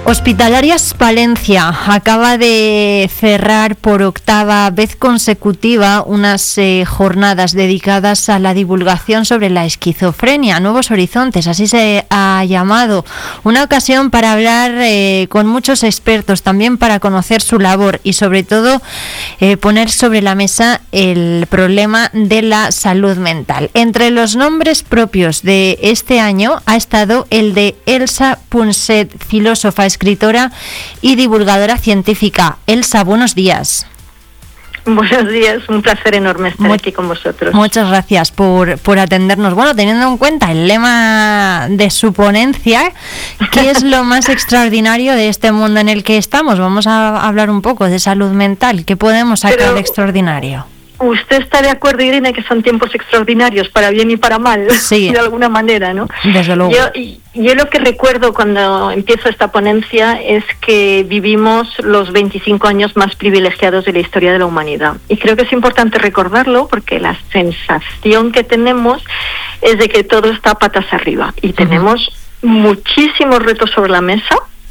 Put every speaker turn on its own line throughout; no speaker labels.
Hospitalarias Palencia acaba de cerrar por octava vez consecutiva unas jornadas dedicadas a la divulgación sobre la esquizofrenia, Nuevos Horizontes, así se ha llamado. Una ocasión para hablar con muchos expertos, también para conocer su labor y sobre todo poner sobre la mesa el problema de la salud mental. Entre los nombres propios de este año ha estado el de Elsa Punset, filósofa, escritora y divulgadora científica. Elsa, buenos días.
Buenos días, un placer enorme estar aquí con vosotros.
Muchas gracias por atendernos. Bueno, teniendo en cuenta el lema de su ponencia, ¿qué es lo más extraordinario de este mundo en el que estamos? Vamos a hablar un poco de salud mental. ¿Qué podemos sacar de extraordinario?
¿Usted está de acuerdo, Irene, que son tiempos extraordinarios, para bien y para mal?
Sí.
De alguna manera, ¿no?
Desde luego.
Yo lo que recuerdo cuando empiezo esta ponencia es que vivimos los 25 años más privilegiados de la historia de la humanidad. Y creo que es importante recordarlo porque la sensación que tenemos es de que todo está patas arriba. Y tenemos muchísimos retos sobre la mesa.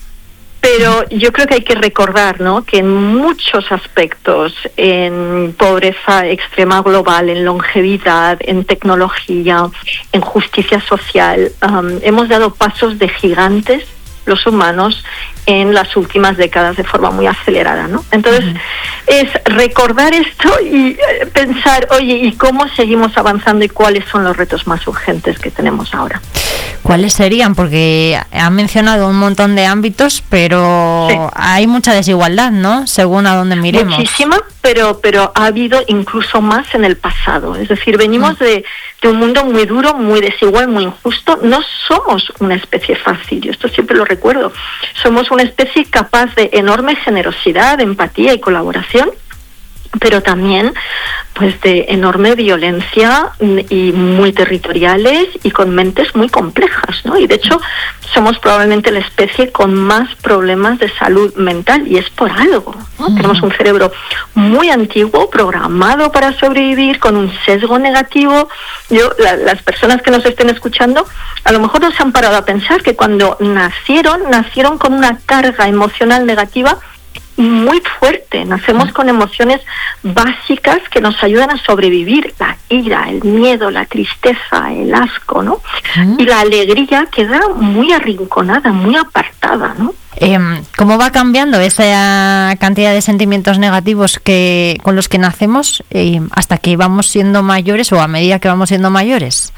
Pero yo creo que hay que recordar, ¿no?, que en muchos aspectos, en pobreza extrema global, en longevidad, en tecnología, en justicia social, hemos dado pasos de gigantes los humanos en las últimas décadas de forma muy acelerada, ¿no? Entonces, es recordar esto y pensar, oye, ¿y cómo seguimos avanzando y cuáles son los retos más urgentes que tenemos ahora?
¿Cuáles serían? Porque han mencionado un montón de ámbitos, pero sí, hay mucha desigualdad, ¿no? Según a dónde miremos.
Muchísima, pero ha habido incluso más en el pasado. Es decir, venimos de un mundo muy duro, muy desigual, muy injusto. No somos una especie fácil, yo esto siempre lo recuerdo. Somos una especie capaz de enorme generosidad, empatía y colaboración, pero también pues de enorme violencia y muy territoriales y con mentes muy complejas, ¿no? Y de hecho somos probablemente la especie con más problemas de salud mental y es por algo, ¿no? Tenemos un cerebro muy antiguo, programado para sobrevivir, con un sesgo negativo. Las personas que nos estén escuchando a lo mejor no se han parado a pensar que cuando nacieron con una carga emocional negativa muy fuerte. Nacemos con emociones básicas que nos ayudan a sobrevivir: la ira, el miedo, la tristeza, el asco, ¿no? Y la alegría queda muy arrinconada, muy apartada, ¿no?
¿Cómo va cambiando esa cantidad de sentimientos negativos con los que nacemos hasta que vamos siendo mayores o a medida que vamos siendo mayores?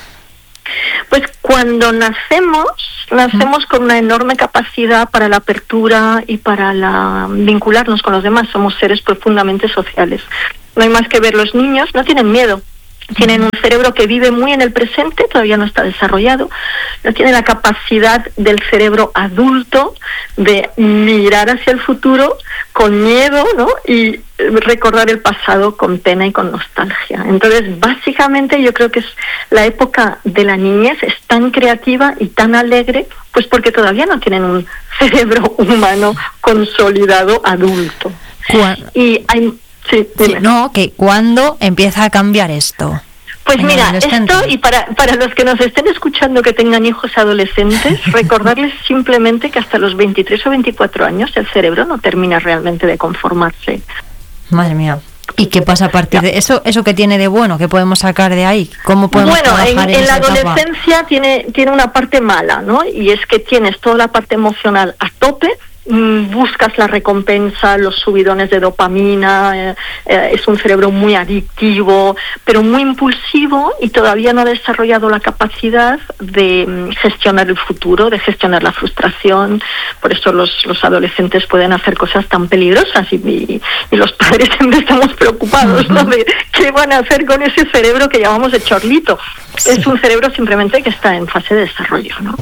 Pues cuando nacemos con una enorme capacidad para la apertura y para vincularnos con los demás. Somos seres profundamente sociales. No hay más que ver, los niños no tienen miedo. Tienen un cerebro que vive muy en el presente, todavía no está desarrollado. No tiene la capacidad del cerebro adulto de mirar hacia el futuro con miedo, ¿no?, y recordar el pasado con pena y con nostalgia. Entonces, básicamente yo creo que es la época de la niñez, es tan creativa y tan alegre, pues porque todavía no tienen un cerebro humano consolidado adulto. Y hay... Sí,
no, que ¿cuándo empieza a cambiar esto?
Pues mira, esto, y para los que nos estén escuchando que tengan hijos adolescentes, recordarles simplemente que hasta los 23 o 24 años el cerebro no termina realmente de conformarse.
Madre mía. ¿Y qué pasa a partir de eso? ¿Eso qué tiene de bueno? ¿Qué podemos sacar de ahí? ¿Cómo podemos trabajar
en la adolescencia tiene una parte mala, ¿no? Y es que tienes toda la parte emocional a tope. Buscas la recompensa, los subidones de dopamina, es un cerebro muy adictivo, pero muy impulsivo y todavía no ha desarrollado la capacidad de gestionar el futuro, de gestionar la frustración. Por eso los adolescentes pueden hacer cosas tan peligrosas y los padres siempre estamos preocupados, ¿no?, de qué van a hacer con ese cerebro que llamamos de chorlito. Sí. Es un cerebro simplemente que está en fase de desarrollo, ¿no?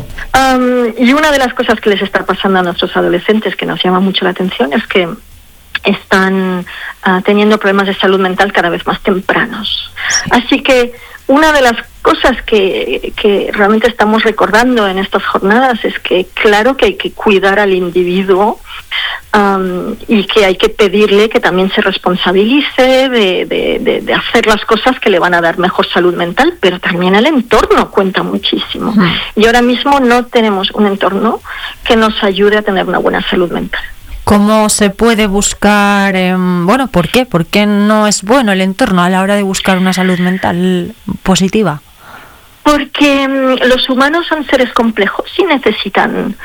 Y una de las cosas que les está pasando a nuestros adolescentes que nos llama mucho la atención es que están teniendo problemas de salud mental cada vez más tempranos. Así que una de las cosas que realmente estamos recordando en estas jornadas es que claro que hay que cuidar al individuo y que hay que pedirle que también se responsabilice de hacer las cosas que le van a dar mejor salud mental, pero también el entorno cuenta muchísimo. Y ahora mismo no tenemos un entorno que nos ayude a tener una buena salud mental.
¿Cómo se puede buscar, por qué? ¿Por qué no es bueno el entorno a la hora de buscar una salud mental positiva?
Porque los humanos son seres complejos y necesitan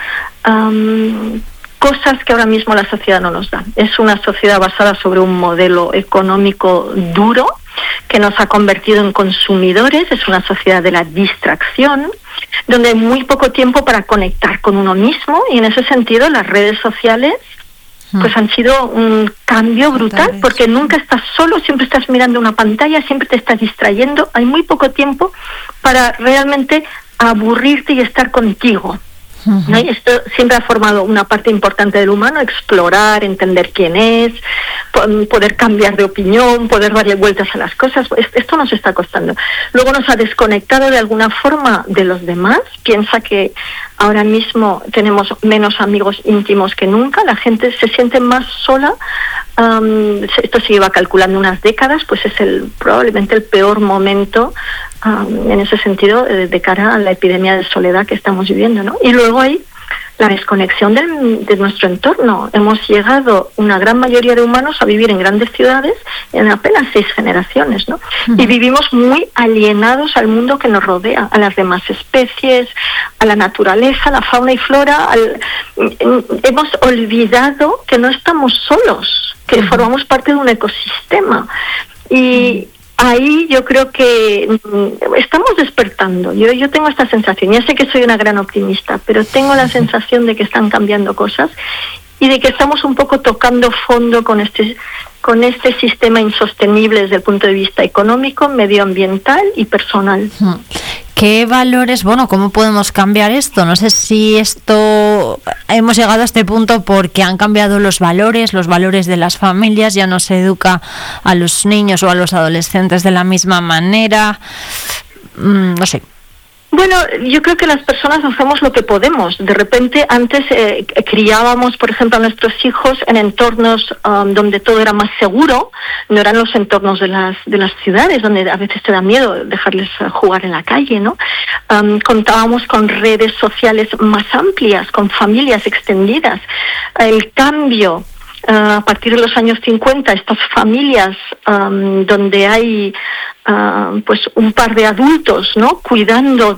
cosas que ahora mismo la sociedad no nos da. Es una sociedad basada sobre un modelo económico duro que nos ha convertido en consumidores. Es una sociedad de la distracción, donde hay muy poco tiempo para conectar con uno mismo, y en ese sentido las redes sociales pues han sido un cambio brutal, porque nunca estás solo, siempre estás mirando una pantalla, siempre te estás distrayendo, hay muy poco tiempo para realmente aburrirte y estar contigo. ¿No? Y esto siempre ha formado una parte importante del humano: explorar, entender quién es, poder cambiar de opinión, poder darle vueltas a las cosas. Esto nos está costando. Luego nos ha desconectado de alguna forma de los demás. Piensa que ahora mismo tenemos menos amigos íntimos que nunca, la gente se siente más sola. Esto se lleva calculando unas décadas, pues es probablemente el peor momento en ese sentido de cara a la epidemia de soledad que estamos viviendo, ¿no? Y luego hay la desconexión de nuestro entorno. Hemos llegado, una gran mayoría de humanos, a vivir en grandes ciudades en apenas 6 generaciones, ¿no? Y vivimos muy alienados al mundo que nos rodea, a las demás especies, a la naturaleza, a la fauna y flora. Hemos olvidado que no estamos solos, que formamos parte de un ecosistema. Y ahí yo creo que estamos despertando. Yo tengo esta sensación. Ya sé que soy una gran optimista, pero tengo la sensación de que están cambiando cosas y de que estamos un poco tocando fondo con este sistema insostenible desde el punto de vista económico, medioambiental y personal.
¿Qué valores, cómo podemos cambiar esto? No sé si hemos llegado a este punto porque han cambiado los valores de las familias, ya no se educa a los niños o a los adolescentes de la misma manera, no sé.
Bueno, yo creo que las personas hacemos lo que podemos. De repente, antes criábamos, por ejemplo, a nuestros hijos en entornos donde todo era más seguro. No eran los entornos de las ciudades, donde a veces te da miedo dejarles jugar en la calle, ¿no? Contábamos con redes sociales más amplias, con familias extendidas. El cambio a partir de los años 50, estas familias donde hay pues un par de adultos, ¿no?, cuidando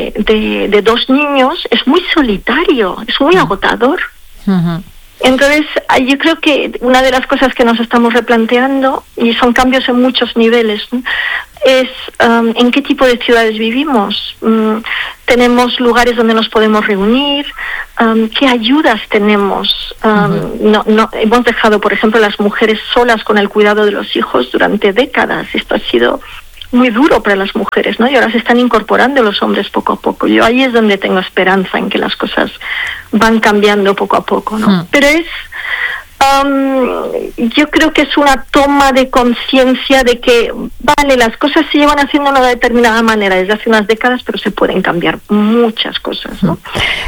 de 2 niños, es muy solitario, es muy agotador. Entonces, yo creo que una de las cosas que nos estamos replanteando, y son cambios en muchos niveles, ¿no?, es en qué tipo de ciudades vivimos. Tenemos lugares donde nos podemos reunir, qué ayudas tenemos. No hemos dejado, por ejemplo, las mujeres solas con el cuidado de los hijos durante décadas. Esto ha sido muy duro para las mujeres, ¿no? Y ahora se están incorporando los hombres poco a poco. Yo ahí es donde tengo esperanza en que las cosas van cambiando poco a poco, ¿no? Pero yo creo que es una toma de conciencia de que, vale, las cosas se llevan haciendo de una determinada manera desde hace unas décadas, pero se pueden cambiar muchas cosas, ¿no?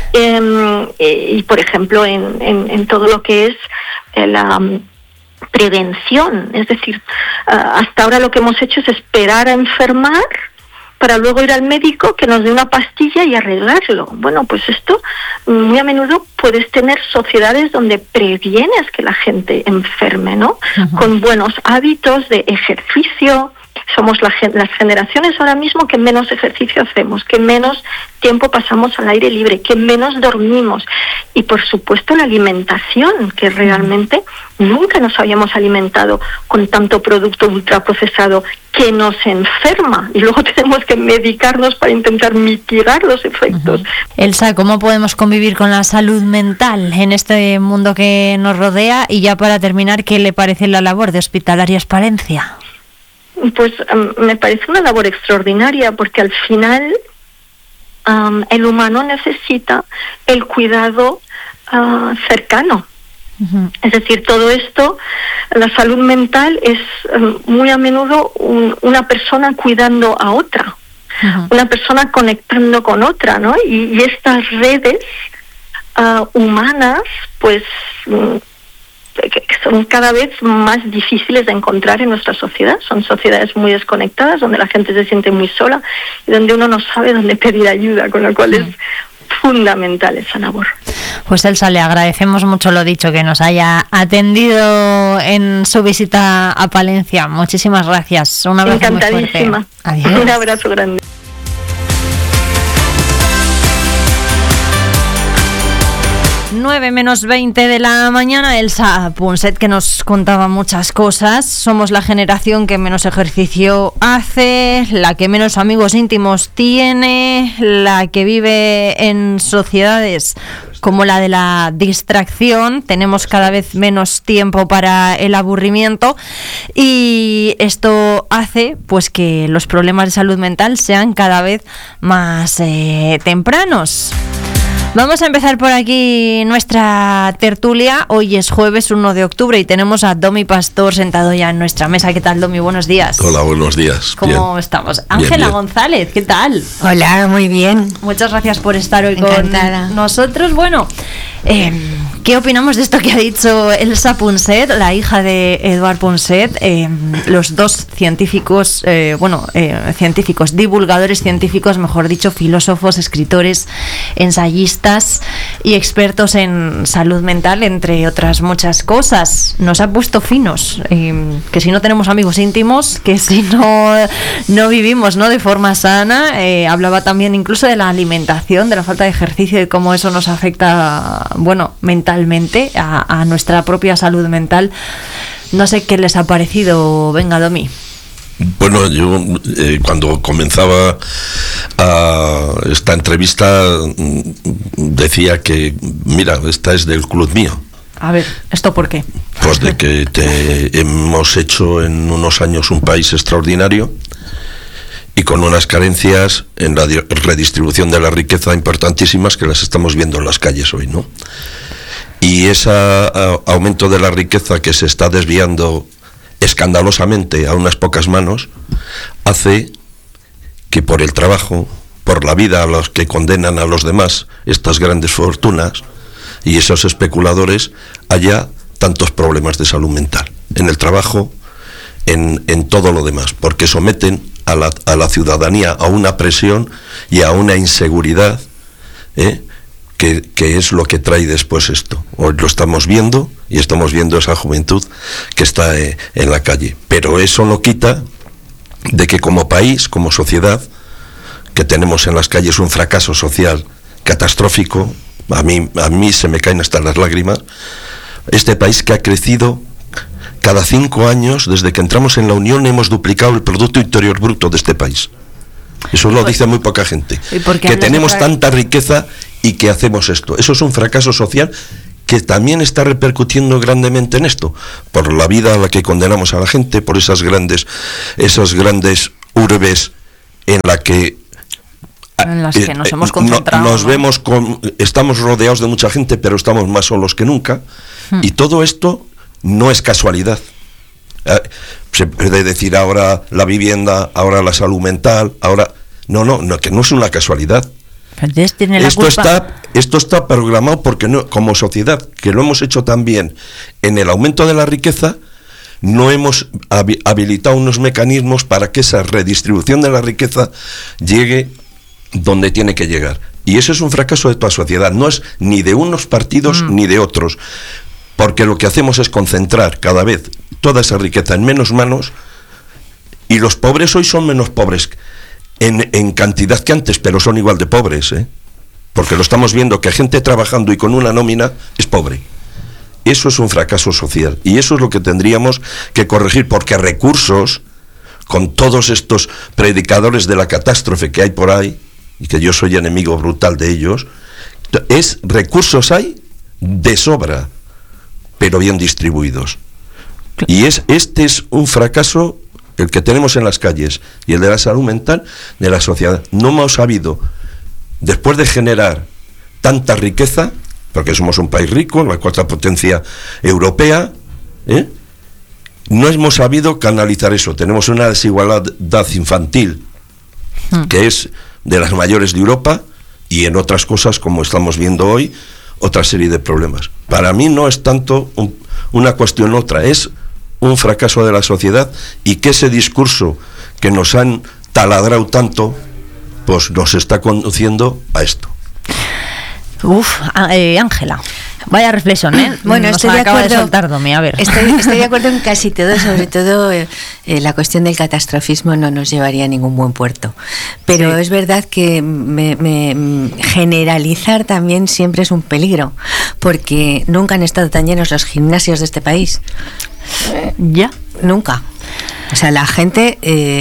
Y por ejemplo, en todo lo que es la prevención, es decir, hasta ahora lo que hemos hecho es esperar a enfermar para luego ir al médico que nos dé una pastilla y arreglarlo. Bueno, pues esto muy a menudo puedes tener sociedades donde previenes que la gente enferme, ¿no? Con buenos hábitos de ejercicio. Somos las generaciones ahora mismo que menos ejercicio hacemos, que menos tiempo pasamos al aire libre, que menos dormimos. Y por supuesto la alimentación, que realmente nunca nos habíamos alimentado con tanto producto ultraprocesado que nos enferma. Y luego tenemos que medicarnos para intentar mitigar los efectos.
Elsa, ¿cómo podemos convivir con la salud mental en este mundo que nos rodea? Y ya para terminar, ¿qué le parece la labor de Hospitalarias Palencia?
Pues me parece una labor extraordinaria, porque al final el humano necesita el cuidado cercano. Es decir, todo esto, la salud mental es muy a menudo una persona cuidando a otra, una persona conectando con otra, ¿no? Y estas redes humanas, pues, que son cada vez más difíciles de encontrar en nuestra sociedad. Son sociedades muy desconectadas, donde la gente se siente muy sola y donde uno no sabe dónde pedir ayuda, con lo cual es fundamental esa labor.
Pues Elsa, le agradecemos mucho lo dicho, que nos haya atendido en su visita a Palencia. Muchísimas gracias. Un abrazo muy fuerte.
Encantadísima.
Adiós.
Un abrazo grande.
9:20 de la mañana, Elsa Punset, que nos contaba muchas cosas. Somos la generación que menos ejercicio hace, la que menos amigos íntimos tiene, la que vive en sociedades como la de la distracción. Tenemos cada vez menos tiempo para el aburrimiento y esto hace pues que los problemas de salud mental sean cada vez más tempranos. Vamos a empezar por aquí nuestra tertulia. Hoy es jueves 1 de octubre y tenemos a Domi Pastor sentado ya en nuestra mesa. ¿Qué tal, Domi? Buenos días.
Hola, buenos días.
¿Cómo
bien.
estamos? Ángela González, ¿qué tal?
Hola, muy bien.
Muchas gracias por estar hoy
Encantada.
con nosotros. Bueno, ¿qué opinamos de esto que ha dicho Elsa Punset, la hija de Eduard Punset? Los dos científicos, científicos, divulgadores científicos, mejor dicho, filósofos, escritores, ensayistas y expertos en salud mental, entre otras muchas cosas. Nos ha puesto finos, que si no tenemos amigos íntimos, que si no vivimos, ¿no?, de forma sana. Hablaba también incluso de la alimentación, de la falta de ejercicio y cómo eso nos afecta, mentalmente a nuestra propia salud mental. No sé qué les ha parecido. Venga, Domi.
Bueno, yo cuando comenzaba esta entrevista decía que, mira, esta es del club mío.
A ver, ¿esto por qué?
Pues de que hemos hecho en unos años un país extraordinario y con unas carencias en la redistribución de la riqueza importantísimas que las estamos viendo en las calles hoy, ¿no? Y ese aumento de la riqueza que se está desviando escandalosamente a unas pocas manos hace que por el trabajo, por la vida a los que condenan a los demás estas grandes fortunas y esos especuladores, haya tantos problemas de salud mental en el trabajo, en todo lo demás, porque someten a la ciudadanía a una presión y a una inseguridad, que es lo que trae después esto. Hoy lo estamos viendo y estamos viendo esa juventud que está en la calle, pero eso no quita de que como país, como sociedad, que tenemos en las calles un fracaso social catastrófico. A mí se me caen hasta las lágrimas. Este país que ha crecido cada 5 años, desde que entramos en la Unión, hemos duplicado el Producto Interior Bruto de este país. Eso lo dice muy poca gente. Que tenemos tanta riqueza y que hacemos esto. Eso es un fracaso social que también está repercutiendo grandemente en esto, por la vida a la que condenamos a la gente, por esas grandes urbes en las que
nos hemos concentrado.
Estamos rodeados de mucha gente, pero estamos más solos que nunca. Y todo esto no es casualidad. Se puede decir ahora la vivienda, ahora la salud mental, ahora... No, que no es una casualidad. Esto está programado porque como sociedad, que lo hemos hecho también en el aumento de la riqueza, no hemos habilitado unos mecanismos para que esa redistribución de la riqueza llegue donde tiene que llegar. Y eso es un fracaso de toda sociedad, no es ni de unos partidos ni de otros, porque lo que hacemos es concentrar cada vez toda esa riqueza en menos manos, y los pobres hoy son menos pobres en cantidad que antes, pero son igual de pobres, porque lo estamos viendo, que gente trabajando y con una nómina es pobre. Eso es un fracaso social, y eso es lo que tendríamos que corregir, porque recursos, con todos estos predicadores de la catástrofe que hay por ahí, y que yo soy enemigo brutal de ellos, recursos hay de sobra, pero bien distribuidos. Y este es un fracaso, el que tenemos en las calles y el de la salud mental de la sociedad. No hemos sabido, después de generar tanta riqueza, porque somos un país rico, la cuarta potencia europea, no hemos sabido canalizar eso. Tenemos una desigualdad infantil que es de las mayores de Europa, y en otras cosas, como estamos viendo hoy, otra serie de problemas. Para mí no es tanto una cuestión otra, es un fracaso de la sociedad, y que ese discurso que nos han taladrado tanto, pues nos está conduciendo a esto.
Ángela, vaya reflexión, ¿eh?
Bueno, estoy de acuerdo.
De soltar, Domi, a ver.
Estoy de acuerdo en casi todo, sobre todo la cuestión del catastrofismo no nos llevaría a ningún buen puerto. Pero sí, es verdad que generalizar también siempre es un peligro, porque nunca han estado tan llenos los gimnasios de este país.
¿Ya?
Nunca. O sea, la gente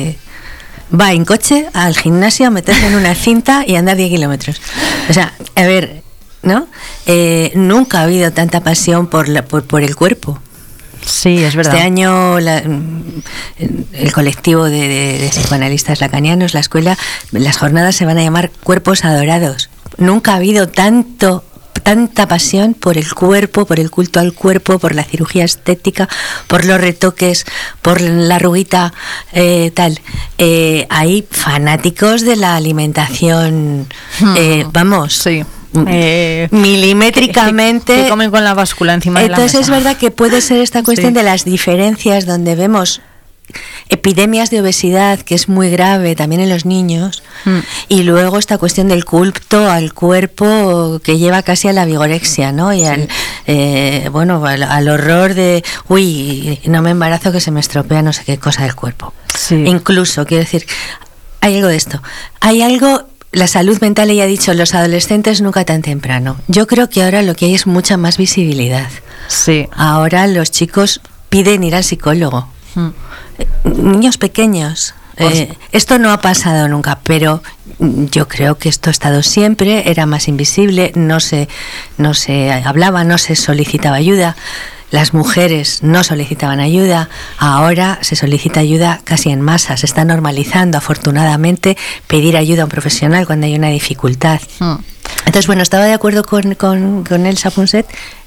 va en coche al gimnasio a meterse en una cinta y andar 10 kilómetros. O sea, a ver, ¿no? Nunca ha habido tanta pasión por el cuerpo.
Sí, es verdad.
Este año el colectivo de psicoanalistas lacanianos, la escuela, las jornadas se van a llamar Cuerpos Adorados. Nunca ha habido tanta pasión por el cuerpo, por el culto al cuerpo, por la cirugía estética, por los retoques, por la arruguita, tal. Hay fanáticos de la alimentación, vamos.
Sí.
Milimétricamente
que comen con la báscula encima de la mesa.
Entonces es verdad que puede ser esta cuestión de las diferencias, donde vemos epidemias de obesidad, que es muy grave también en los niños, y luego esta cuestión del culto al cuerpo, que lleva casi a la vigorexia, ¿no? Y al horror de no me embarazo, que se me estropea no sé qué cosa del cuerpo. Sí. Incluso, quiero decir, hay algo de esto. Hay algo. La salud mental, ella ha dicho, los adolescentes nunca tan temprano. Yo creo que ahora lo que hay es mucha más visibilidad.
Sí.
Ahora los chicos piden ir al psicólogo. Niños pequeños. Esto no ha pasado nunca, pero yo creo que esto ha estado siempre, era más invisible, no se hablaba, no se solicitaba ayuda. Las mujeres no solicitaban ayuda, ahora se solicita ayuda casi en masa. Se está normalizando, afortunadamente, pedir ayuda a un profesional cuando hay una dificultad. Entonces, bueno, estaba de acuerdo con Elsa Punset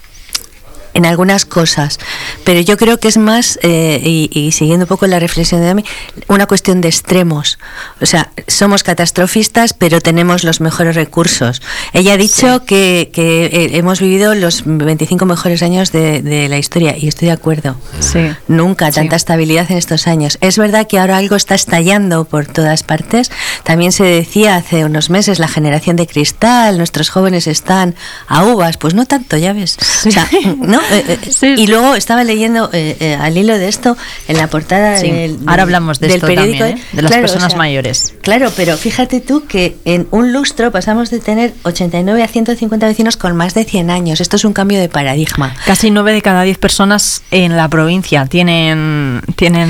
en algunas cosas, pero yo creo que es más, y siguiendo un poco la reflexión de Domi, una cuestión de extremos. O sea, somos catastrofistas, pero tenemos los mejores recursos. Ella ha dicho que hemos vivido los 25 mejores años de la historia, y estoy de acuerdo.
Sí.
Nunca tanta estabilidad en estos años. Es verdad que ahora algo está estallando por todas partes. También se decía hace unos meses, la generación de cristal, nuestros jóvenes están a uvas. Pues no tanto, ya ves.
Sí.
O sea, ¿no? Y luego estaba leyendo al hilo de esto en la portada
ahora hablamos de
del
esto
periódico,
también, de las personas mayores.
Claro, pero fíjate tú que en un lustro pasamos de tener 89 a 150 vecinos con más de 100 años. Esto es un cambio de paradigma.
Casi 9 de cada 10 personas en la provincia tienen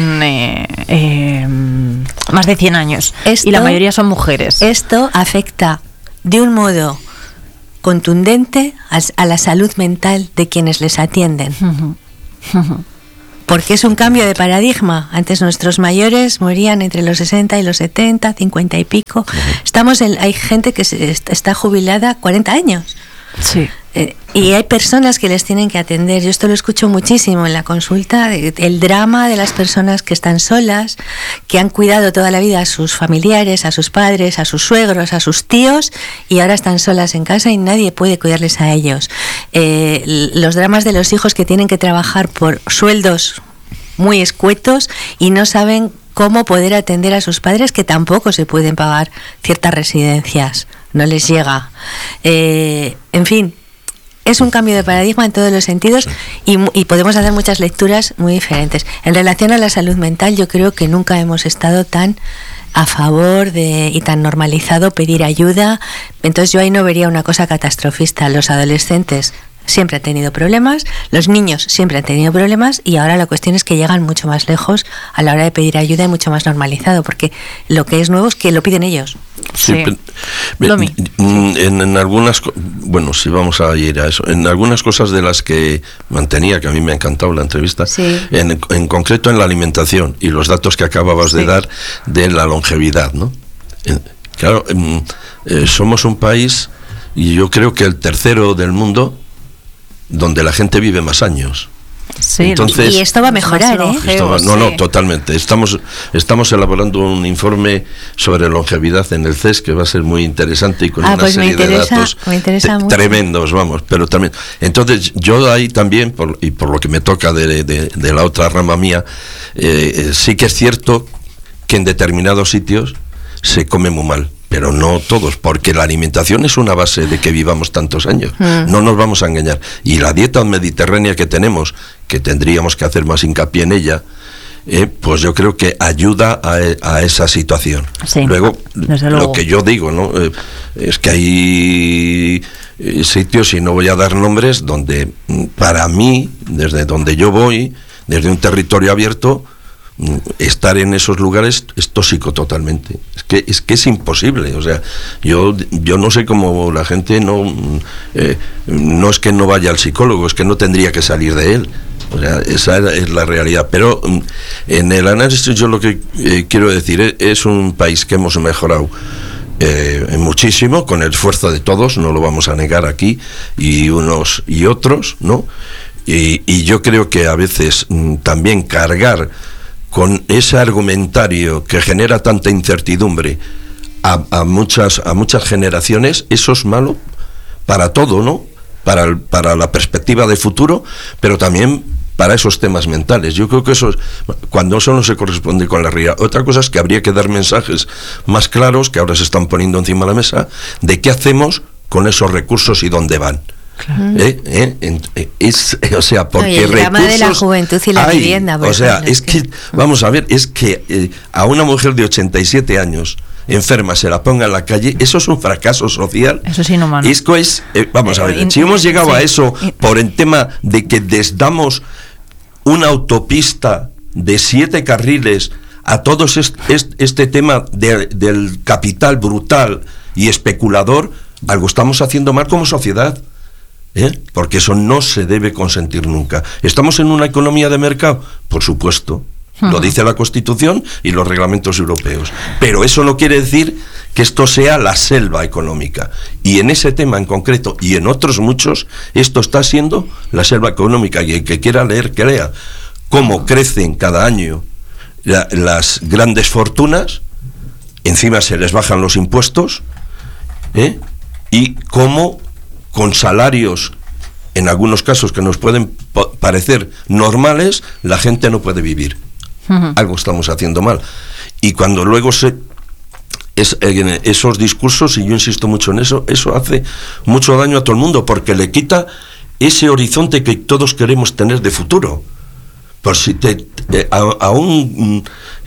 más de 100 años, y la mayoría son mujeres.
Esto afecta de un modo contundente a la salud mental de quienes les atienden. Porque es un cambio de paradigma. Antes nuestros mayores morían entre los 60 y los 70, 50 y pico. Hay gente que está jubilada 40 años.
Sí.
Y hay personas que les tienen que atender. Yo esto lo escucho muchísimo en la consulta, el drama de las personas que están solas, que han cuidado toda la vida a sus familiares, a sus padres, a sus suegros, a sus tíos, y ahora están solas en casa y nadie puede cuidarles a ellos. Los dramas de los hijos que tienen que trabajar por sueldos muy escuetos y no saben cómo poder atender a sus padres, que tampoco se pueden pagar ciertas residencias, no les llega. En fin, es un cambio de paradigma en todos los sentidos, y podemos hacer muchas lecturas muy diferentes. En relación a la salud mental, yo creo que nunca hemos estado tan a favor y tan normalizado pedir ayuda. Entonces yo ahí no vería una cosa catastrofista. Los adolescentes siempre han tenido problemas, los niños siempre han tenido problemas, y ahora la cuestión es que llegan mucho más lejos a la hora de pedir ayuda, y mucho más normalizado, porque lo que es nuevo es que lo piden ellos.
Sí. En algunas, bueno, si vamos a ir a eso, en algunas cosas de las que mantenía, que a mí me ha encantado la entrevista, en concreto en la alimentación y los datos que acababas de dar de la longevidad, ¿no? Claro, somos un país y yo creo que el tercero del mundo donde la gente vive más años.
Sí,
entonces,
y esto va a mejorar, ¿eh?
No, totalmente. Estamos elaborando un informe sobre longevidad en el CES que va a ser muy interesante y con una serie de datos tremendos, vamos, pero también. Entonces, yo ahí también, por lo que me toca de la otra rama mía, sí que es cierto que en determinados sitios se come muy mal. Pero no todos, porque la alimentación es una base de que vivamos tantos años. No nos vamos a engañar. Y la dieta mediterránea que tenemos, que tendríamos que hacer más hincapié en ella, pues yo creo que ayuda a esa situación.
Sí,
luego, lo que yo digo, ¿no? Es que hay sitios, y no voy a dar nombres, donde para mí, desde donde yo voy, desde un territorio abierto, estar en esos lugares es tóxico totalmente. Es que es imposible. O sea, yo no sé cómo la gente no es que no vaya al psicólogo, es que no tendría que salir de él. O sea, esa es la realidad. Pero en el análisis yo lo que quiero decir es un país que hemos mejorado muchísimo con el esfuerzo de todos, no lo vamos a negar aquí, y unos y otros, ¿no? Y yo creo que a veces también cargar con ese argumentario que genera tanta incertidumbre a muchas generaciones, eso es malo para todo, ¿no? Para la perspectiva de futuro, pero también para esos temas mentales. Yo creo que cuando eso no se corresponde con la realidad. Otra cosa es que habría que dar mensajes más claros, que ahora se están poniendo encima de la mesa, de qué hacemos con esos recursos y dónde van.
Claro.
O sea, porque
el drama de la juventud y la vivienda.
O sea, es que, vamos a ver, es que a una mujer de 87 años enferma se la ponga en la calle, eso es un fracaso social.
Eso es inhumano.
Esto es, vamos a ver, si hemos llegado a eso por el tema de que desdamos una autopista de 7 carriles a todo este tema del capital brutal y especulador, algo estamos haciendo mal como sociedad. Porque eso no se debe consentir nunca. ¿Estamos en una economía de mercado? Por supuesto. Lo dice la Constitución y los reglamentos europeos. Pero eso no quiere decir que esto sea la selva económica. Y en ese tema en concreto, y en otros muchos, esto está siendo la selva económica. Y el que quiera leer, que lea cómo crecen cada año las grandes fortunas, encima se les bajan los impuestos, y cómo con salarios, en algunos casos que nos pueden parecer normales, la gente no puede vivir. Algo estamos haciendo mal. Y cuando luego esos discursos, y yo insisto mucho en eso hace mucho daño a todo el mundo, porque le quita ese horizonte que todos queremos tener de futuro. Por si a un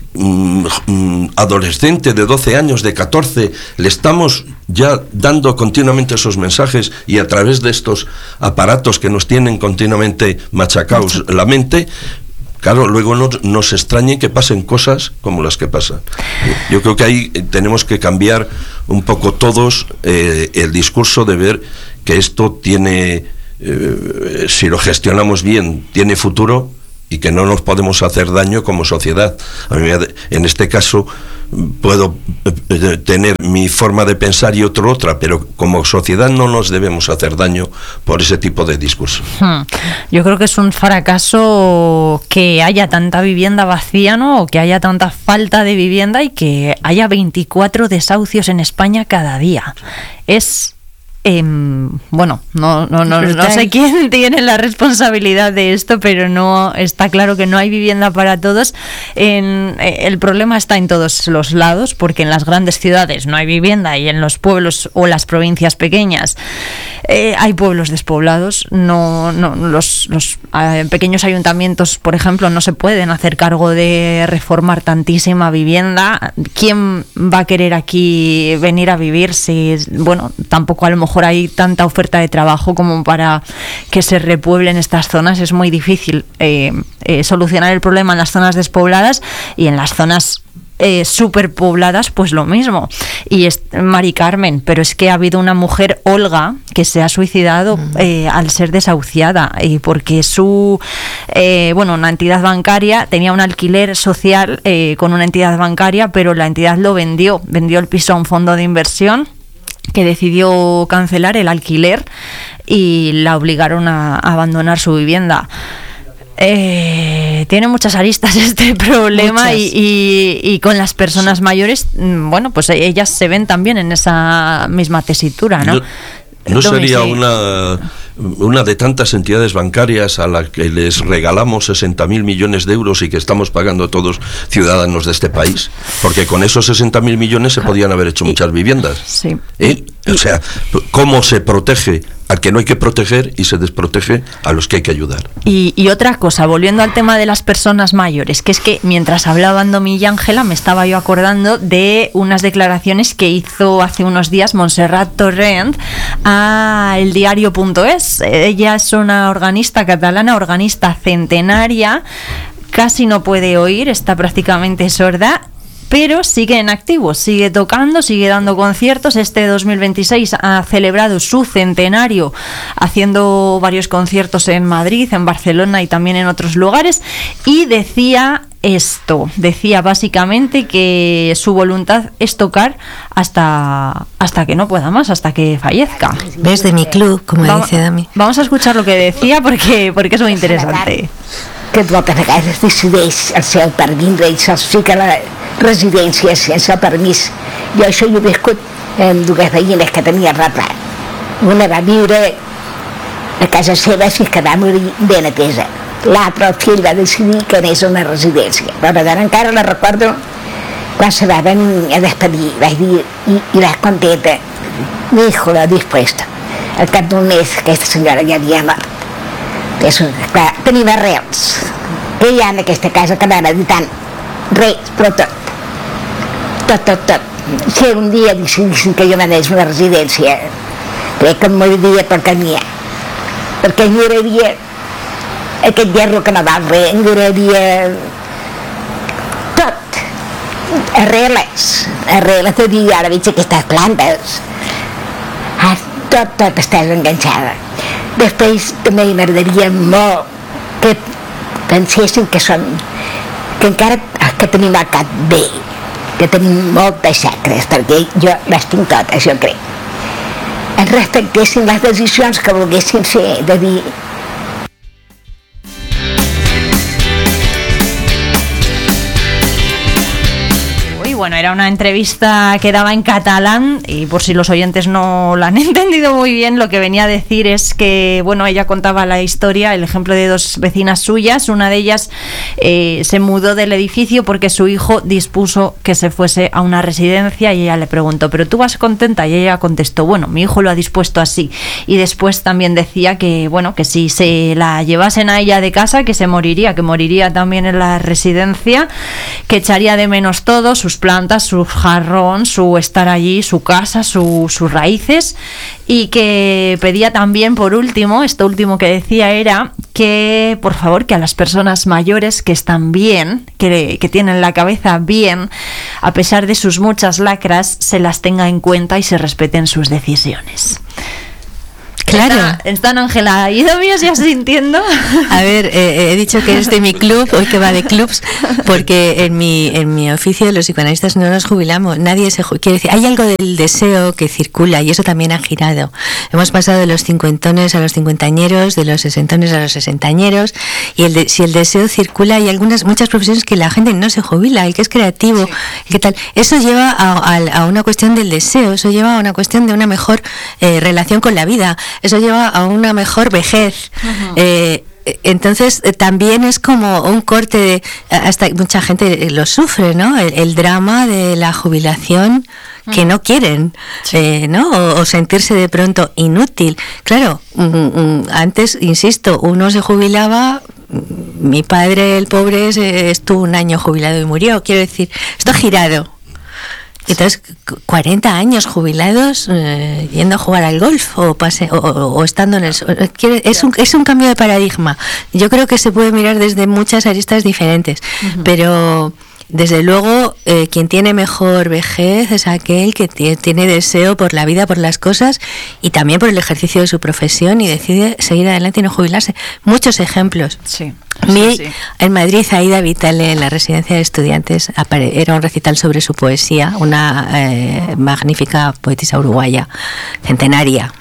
adolescente de 12 años, de 14, le estamos ya dando continuamente esos mensajes, y a través de estos aparatos que nos tienen continuamente machacados la mente, claro, luego no nos extrañe que pasen cosas como las que pasan. Yo creo que ahí tenemos que cambiar un poco todos el discurso de ver que esto tiene, si lo gestionamos bien, tiene futuro, y que no nos podemos hacer daño como sociedad. A mí, en este caso, puedo tener mi forma de pensar y otra, pero como sociedad no nos debemos hacer daño por ese tipo de discursos.
Yo creo que es un fracaso que haya tanta vivienda vacía, ¿no? O que haya tanta falta de vivienda y que haya 24 desahucios en España cada día. Es... bueno, no sé quién tiene la responsabilidad de esto, pero no está claro que no hay vivienda para todos. El problema está en todos los lados, porque en las grandes ciudades no hay vivienda, y en los pueblos o las provincias pequeñas hay pueblos despoblados. Los pequeños ayuntamientos, por ejemplo, no se pueden hacer cargo de reformar tantísima vivienda. ¿Quién va a querer aquí venir a vivir si, bueno, tampoco a lo mejor hay tanta oferta de trabajo como para que se repueblen estas zonas? Es muy difícil solucionar el problema en las zonas despobladas, y en las zonas superpobladas pues lo mismo. Y es Mari Carmen, pero es que ha habido una mujer, Olga, que se ha suicidado al ser desahuciada, porque una entidad bancaria tenía un alquiler social con una entidad bancaria, pero la entidad lo vendió el piso a un fondo de inversión que decidió cancelar el alquiler y la obligaron a abandonar su vivienda. Tiene muchas aristas este problema y con las personas mayores, bueno, pues ellas se ven también en esa misma tesitura, ¿no?
¿No sería una de tantas entidades bancarias a las que les regalamos 60.000 millones de euros y que estamos pagando todos ciudadanos de este país? Porque con esos 60.000 millones se podían haber hecho muchas viviendas.
Sí.
O sea, ¿cómo se protege al que no hay que proteger y se desprotege a los que hay que ayudar?
Y otra cosa, volviendo al tema de las personas mayores, que es que mientras hablaban Domi y Ángela me estaba yo acordando de unas declaraciones que hizo hace unos días Montserrat Torrent a eldiario.es. Ella es una organista catalana, organista centenaria, casi no puede oír, está prácticamente sorda, pero sigue en activo, sigue tocando, sigue dando conciertos. Este 2026 ha celebrado su centenario haciendo varios conciertos en Madrid, en Barcelona y también en otros lugares, y decía básicamente que su voluntad es tocar hasta que no pueda más, hasta que fallezca.
¿Ves? De mi club, como dice Dami.
Vamos a escuchar lo que decía porque es muy interesante.
Que moltes vegades decideix el seu per vindre i se'ls fica a la residència sense permís. Jo això ho he viscut amb dues veïnes que tenia retrat. Una va viure a casa seva fins que va morir ben atesa. L'altre, el fill, va decidir que anés a una residència. Però d'ara encara la recordo quan se va venir a despedir. Vaig dir, i vas contenta. Mi hijo l'ha dispuesto. Al cap d'un mes aquesta senyora ja havia mort. Clar, tenim arrels que hi ha en aquesta casa que anava editant res, però tot. Si un dia decidissin que jo m'anés a una residència, crec que em moriria per camí, perquè enyoraria aquest hierro que no val res, enyoraria tot, arreles de dir, ara veig aquestes plantes, tot estàs enganxada. Després també m'agradaria molt que pensessin que encara que tenim el cap bé, que tenim moltes xacres, perquè jo les tinc totes, jo crec. Ens respectessin les decisions que volguessin fer, de dir...
Bueno, era una entrevista que daba en catalán y por si los oyentes no la han entendido muy bien, lo que venía a decir es que, bueno, ella contaba la historia, el ejemplo de dos vecinas suyas. Una de ellas se mudó del edificio porque su hijo dispuso que se fuese a una residencia y ella le preguntó, ¿pero tú vas contenta? Y ella contestó, bueno, mi hijo lo ha dispuesto así. Y después también decía que, bueno, que si se la llevasen a ella de casa, que se moriría, que moriría también en la residencia, que echaría de menos todo, sus plantas, su jarrón, su estar allí, su casa, sus raíces, y que pedía también, por último, esto último que decía era que, por favor, que a las personas mayores que están bien, que tienen la cabeza bien, a pesar de sus muchas lacras, se las tenga en cuenta y se respeten sus decisiones.
Claro.
¿Están Ángela y Domios ya sintiendo?
A ver, he dicho que es de mi club, hoy que va de clubs, porque en mi oficio los psicoanalistas no nos jubilamos, nadie se quiere decir, hay algo del deseo que circula y eso también ha girado. Hemos pasado de los cincuentones a los cincuentañeros, de los sesentones a los sesentañeros, y si el deseo circula, hay muchas profesiones que la gente no se jubila, el que es creativo, ¿qué tal? Eso lleva a una cuestión del deseo, eso lleva a una cuestión de una mejor relación con la vida. Eso lleva a una mejor vejez. Entonces también es como un corte de, hasta mucha gente lo sufre, ¿no? El drama de la jubilación que no quieren, ¿no? O sentirse de pronto inútil. Claro, antes, insisto, uno se jubilaba. Mi padre, el pobre, estuvo un año jubilado y murió. Quiero decir, esto ha girado. Entonces, 40 años jubilados yendo a jugar al golf o estando en el sol. Es un cambio de paradigma. Yo creo que se puede mirar desde muchas aristas diferentes, pero desde luego, quien tiene mejor vejez es aquel que tiene deseo por la vida, por las cosas y también por el ejercicio de su profesión y decide seguir adelante y no jubilarse. Muchos ejemplos.
Sí.
En Madrid, Aida Vitale, en la residencia de estudiantes, era un recital sobre su poesía, una magnífica poetisa uruguaya, centenaria.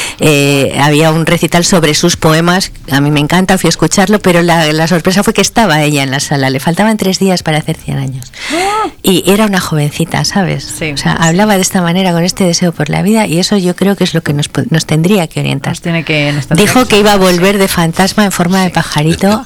Había un recital sobre sus poemas, a mí me encanta, fui a escucharlo, pero la sorpresa fue que estaba ella en la sala, le faltaban 3 días para hacer 100 años y era una jovencita, ¿sabes?
Sí,
o sea, hablaba de esta manera, con este deseo por la vida, y eso yo creo que es lo que nos tendría que orientar. Dijo que iba a volver de fantasma en forma de pajarito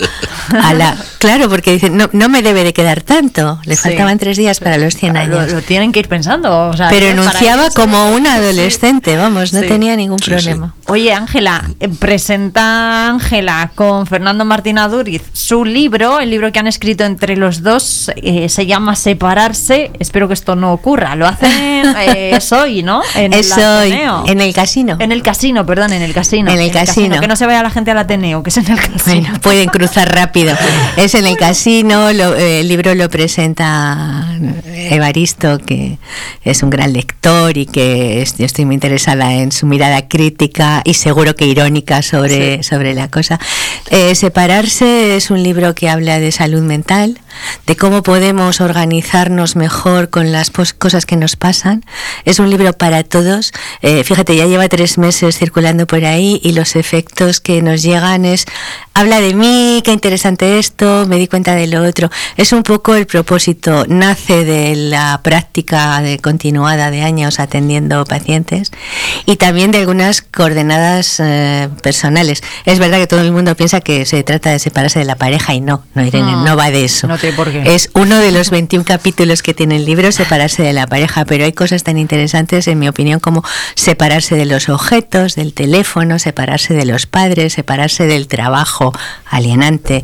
claro, porque dice, no me debe de quedar tanto, le faltaban 3 días para los 100 años.
Lo tienen que ir pensando, o sea,
pero enunciaba como una adolescente, vamos, no tenía ningún problema.
Oye, Ángela, presenta Ángela con Fernando Martín Aduriz su libro, el libro que han escrito entre los dos, se llama Separarse. Espero que esto no ocurra. Lo hacen hoy, ¿no?
Es hoy, en el casino.
En el casino, perdón, en el casino.
En el casino.
Que no se vaya la gente al Ateneo, que es en el casino.
Bueno, pueden cruzar rápido. Es en el casino, el libro lo presenta Evaristo, que es un gran lector y que yo estoy muy interesada en su mirada crítica y seguro que irónica sobre la cosa. Separarse es un libro que habla de salud mental, de cómo podemos organizarnos mejor con las cosas que nos pasan. Es un libro para todos. Fíjate, ya lleva 3 meses circulando por ahí y los efectos que nos llegan habla de mí, qué interesante esto, me di cuenta de lo otro. Es un poco el propósito, nace de la práctica continuada de años atendiendo pacientes y también de algunas coordenadas personales. Es verdad que todo el mundo piensa que se trata de separarse de la pareja y no, Irene, no va de eso.
No sé por qué.
Es uno de los 21 capítulos que tiene el libro, separarse de la pareja, pero hay cosas tan interesantes, en mi opinión, como separarse de los objetos, del teléfono, separarse de los padres, separarse del trabajo alienante.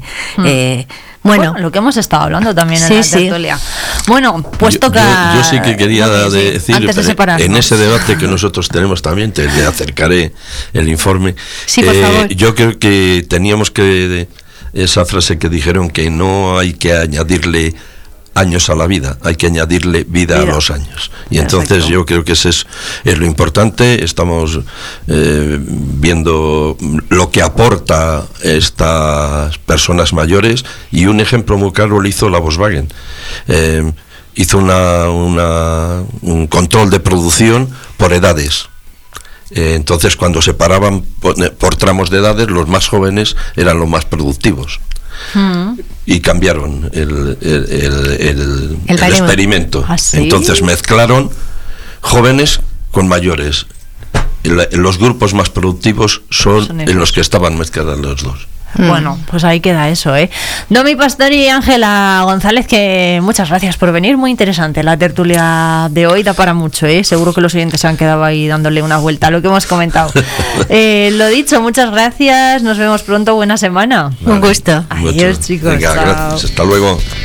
Bueno,
lo que hemos estado hablando también en la tertulia. Bueno, pues
toca... Yo sí que quería decir, en ese debate que nosotros tenemos también, te acercaré el informe.
Sí, por favor.
Yo creo que teníamos que... esa frase que dijeron que no hay que añadirle años a la vida, hay que añadirle vida a los años. Y entonces yo creo que ese es lo importante. Estamos viendo lo que aporta estas personas mayores, y un ejemplo muy claro lo hizo la Volkswagen. Hizo un control de producción por edades. Entonces, cuando se paraban por tramos de edades, los más jóvenes eran los más productivos. Y cambiaron el experimento.
¿Ah, sí?
Entonces mezclaron jóvenes con mayores. Los grupos más productivos son en los que estaban mezclados los dos.
Bueno, pues ahí queda eso, Domi Pastor y Ángela González, que muchas gracias por venir, muy interesante la tertulia de hoy, da para mucho, seguro que los oyentes se han quedado ahí dándole una vuelta a lo que hemos comentado. Lo dicho, muchas gracias, nos vemos pronto, buena semana.
Un gusto.
Adiós, chicos.
Venga, gracias, hasta luego.